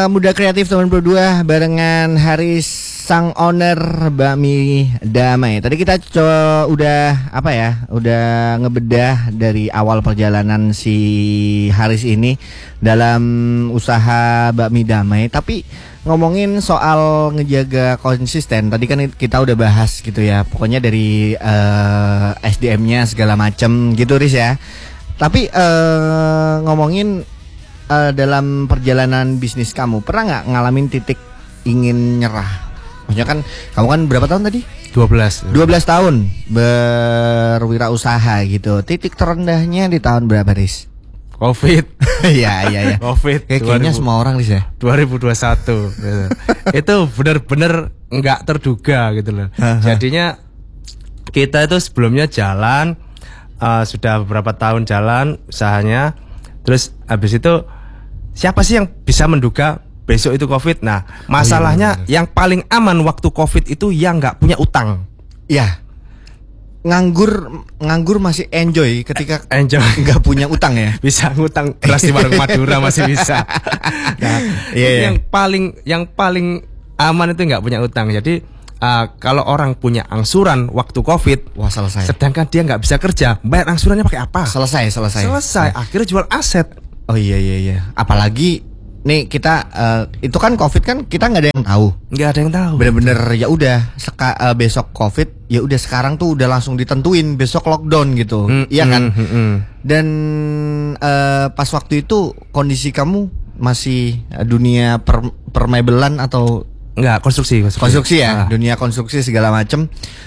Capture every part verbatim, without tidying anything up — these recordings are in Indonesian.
uh, Muda Kreatif tahun dua ribu dua barengan Haris sang owner Bakmi Damai. Tadi kita co- udah apa ya? Udah ngebedah dari awal perjalanan si Haris ini dalam usaha Bakmi Damai. Tapi ngomongin soal ngejaga konsisten, tadi kan kita udah bahas gitu ya. Pokoknya dari uh, S D M-nya segala macem gitu, Riz ya. Tapi uh, ngomongin uh, dalam perjalanan bisnis kamu, pernah nggak ngalamin titik ingin nyerah? Maksudnya kan kamu kan berapa tahun tadi? dua belas dua belas tahun berwirausaha gitu. Titik terendahnya di tahun berapa, Riz? Covid. Iya iya iya. Covid. Kayak kayaknya semua orang, Riz ya. dua ribu dua puluh satu gitu. Itu benar-benar nggak terduga gitu loh. Jadinya kita itu sebelumnya jalan, uh, sudah beberapa tahun jalan usahanya. Terus habis itu siapa sih yang bisa menduga besok itu Covid? Nah, masalahnya oh, iya, yang paling aman waktu Covid itu yang nggak punya utang. Iya. Nganggur nganggur masih enjoy ketika enjoy nggak punya utang ya. Bisa ngutang beras di warung Madura masih bisa. Nah, iya, yang iya. paling yang paling aman itu nggak punya utang. Jadi uh, kalau orang punya angsuran waktu Covid, wah selesai. Sedangkan dia nggak bisa kerja, bayar angsurannya pakai apa? Selesai, selesai. Selesai. Nah. Akhirnya jual aset. Oh iya iya iya. Apalagi nih kita uh, itu kan Covid kan kita nggak ada yang tahu. Nggak ada yang tahu. Bener-bener ya udah seka, uh, besok Covid ya udah sekarang tuh udah langsung ditentuin besok lockdown gitu. Mm, iya kan? Mm, mm, mm. Dan uh, pas waktu itu kondisi kamu masih uh, dunia per, permebelan atau enggak konstruksi konstruksi, konstruksi ya, ah. Dunia konstruksi segala macem.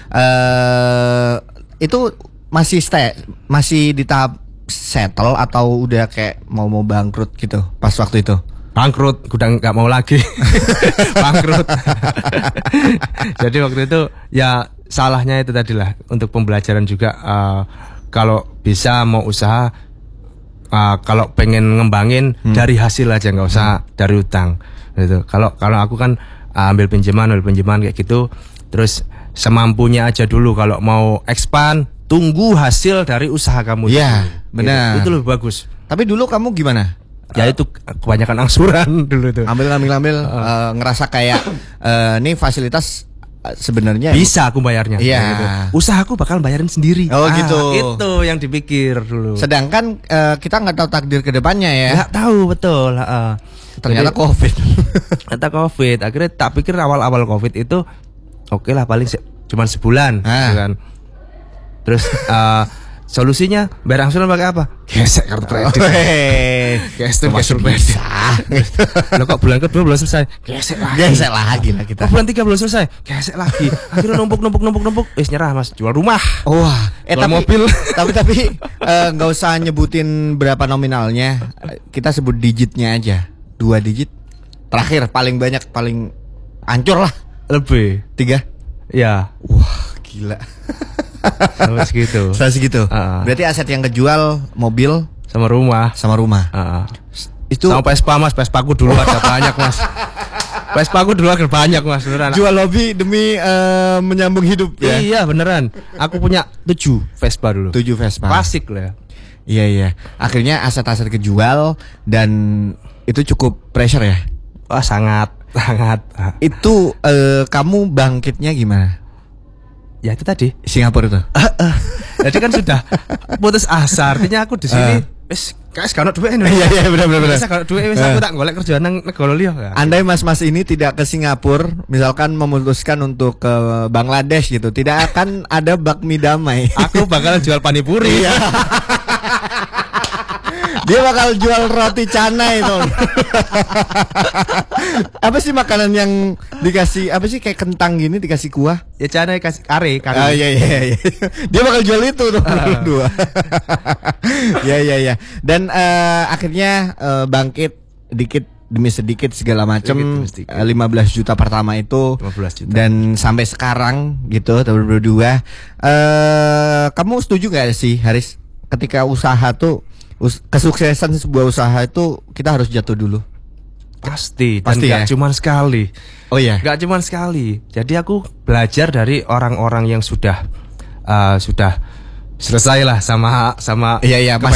Uh, itu masih stay masih di tahap settle atau udah kayak mau mau bangkrut gitu pas waktu itu? Bangkrut, udah nggak mau lagi. Bangkrut. Jadi waktu itu ya salahnya itu tadilah untuk pembelajaran juga. Uh, kalau bisa mau usaha, uh, kalau pengen ngembangin hmm. dari hasil aja, nggak usah hmm. dari utang. Gitu. Kalau kalau aku kan uh, ambil pinjaman, ambil pinjaman kayak gitu. Terus semampunya aja dulu. Kalau mau expand, tunggu hasil dari usaha kamu. Iya, benar. Gitu. Itu lebih bagus. Tapi dulu kamu gimana? Ya itu kebanyakan angsuran dulu tuh. Ambil-ambil-ambil uh. uh, ngerasa kayak uh, nih fasilitas uh, sebenarnya bisa aku bayarnya. Iya. Gitu. Usahaku bakal bayarin sendiri. Oh ah, gitu. Itu yang dipikir dulu. Sedangkan uh, kita nggak tahu takdir kedepannya ya. Nggak tahu betul. Uh, Ternyata Jadi, Covid. Ternyata Covid. Akhirnya tak pikir awal-awal Covid itu oke okay lah paling se- cuman sebulan, ah. gitu kan. Terus uh, solusinya bayar angsuran pakai apa? Gesek kartu kredit. Oh, gesek kartu kredit. Lo kok bulan kedua belum selesai? Gesek lagi. Gesek lagi lah kita. Oh, bulan tiga belum selesai? Gesek lagi. Akhirnya numpuk numpuk numpuk numpuk. Wis nyerah Mas, jual rumah. Wah, eh jual tapi mobil. tapi tapi nggak uh, usah nyebutin berapa nominalnya. Kita sebut digitnya aja. Dua digit. Terakhir paling banyak paling hancur lah. Lebih. Tiga. Ya. Wah, gila. Sampai segitu. Sampai segitu. Uh-uh. Berarti aset yang kejual mobil sama rumah, sama rumah. Uh-uh. Itu sama Vespa Mas, Vespa aku dulu ada banyak Mas. Vespa aku dulu ada banyak Mas, beneran. Jual hobi demi uh, menyambung hidup ya. Iya, beneran. Aku punya tujuh Vespa dulu. Tujuh Vespa. Klasik lah. Iya iya. Akhirnya aset-aset kejual dan itu cukup pressure ya. Wah, sangat sangat. Itu uh, kamu bangkitnya gimana? Ya itu tadi Singapura itu. Jadi kan sudah putus asa. Artinya aku di sini wis kayak sekarang duit ini. Iya iya benar benar benar. Sekarang duit wis aku tak golek kerjaan nang negara liya. Andai mas-mas ini tidak ke Singapura, misalkan memutuskan untuk ke Bangladesh gitu, tidak akan ada Bakmi Damai. Aku bakal jual panipuri. Dia bakal jual roti canai itu. Apa sih makanan yang dikasih apa sih kayak kentang gini dikasih kuah? Ya canai kasih kare, kare. Ah iya iya iya. Dia bakal jual itu tuh dua. Iya iya iya. Dan uh, akhirnya uh, bangkit dikit demi sedikit segala macam. lima belas juta pertama itu lima belas juta. Dan sampai sekarang gitu tahun dua ribu dua. Uh, kamu setuju gak sih Haris ketika usaha tuh Us- kesuksesan sebuah usaha itu kita harus jatuh dulu? Pasti, dan Pasti gak ya? cuman sekali. Oh iya. Gak cuman sekali. Jadi aku belajar dari orang-orang yang sudah uh, sudah selesai lah sama sama iya iya masa kebanyakan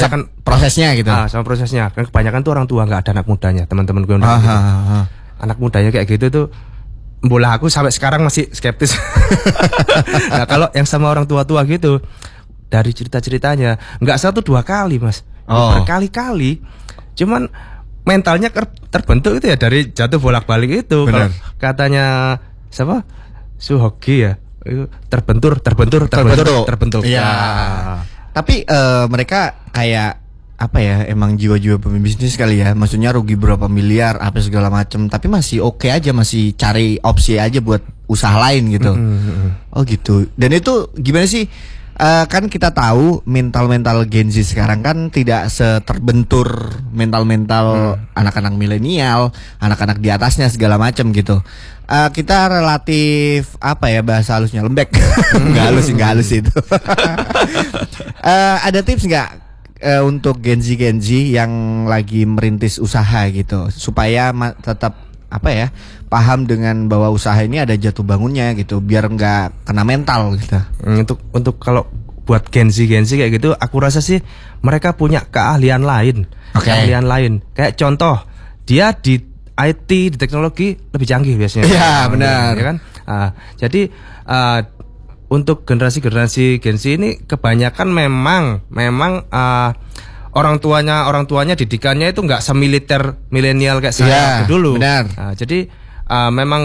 prosesnya gitu. Ah, sama prosesnya. Kan kebanyakan tuh orang tua nggak ada anak mudanya, teman-teman gue. Ah, Gitu. ah, ah. Anak mudanya kayak gitu tuh, bola aku sampai sekarang masih skeptis. Nah kalau yang sama orang tua-tua gitu, dari cerita-ceritanya nggak satu dua kali mas, Oh. berkali-kali. Cuman mentalnya terbentuk itu ya dari jatuh bolak-balik itu. Kalau katanya siapa? Suhoki ya. Itu terbentur, terbentur, terbentur, terbentuk. terbentuk. Iya. Ah. Tapi uh, mereka kayak apa ya? Emang jiwa-jiwa pembisnis kali ya. Maksudnya rugi berapa miliar, apa segala macam. Tapi masih oke okay aja, masih cari opsi aja buat usaha lain gitu. Mm-hmm. Oh gitu. Dan itu gimana sih? Uh, kan kita tahu mental-mental Gen Z sekarang kan tidak seterbentur mental-mental hmm. anak-anak milenial, anak-anak di atasnya segala macam gitu. Uh, kita relatif apa ya bahasa halusnya lembek, nggak halus nggak halus itu. uh, ada tips nggak uh, untuk Gen Z Gen Z yang lagi merintis usaha gitu supaya ma- tetap apa ya paham dengan bahwa usaha ini ada jatuh bangunnya gitu biar nggak kena mental gitu. Untuk untuk kalau buat Gen Z Gen Z kayak gitu, aku rasa sih mereka punya keahlian lain, okay. keahlian lain. Kayak contoh dia di I T di teknologi lebih canggih biasanya. Iya benar. Ya kan. Uh, jadi uh, untuk generasi-generasi Gen Z ini kebanyakan memang memang uh, orang tuanya orang tuanya didikannya itu nggak semiliter milenial kayak saya ya, dulu. Benar. Nah, jadi uh, memang